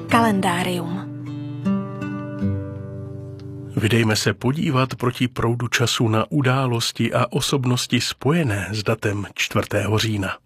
Kalendárium. Vydejme se podívat proti proudu času na události a osobnosti spojené s datem 4. října.